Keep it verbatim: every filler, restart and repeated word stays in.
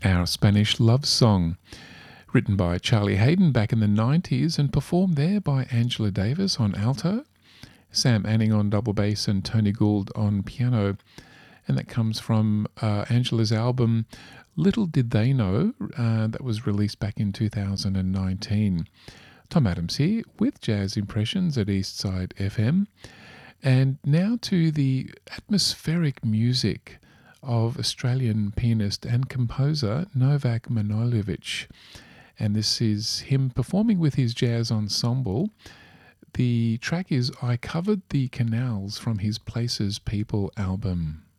Our Spanish Love Song, written by Charlie Hayden back in the nineties and performed there by Angela Davis on alto, Sam Anning on double bass and Tony Gould on piano. And that comes from uh, Angela's album Little Did They Know, uh, that was released back in two thousand nineteen. Tom Adams here with Jazz Impressions at Eastside F M. And now to the atmospheric music of Australian pianist and composer Novak Manojlović. And this is him performing with his jazz ensemble. The track is I Covered the Canals from his Places People album.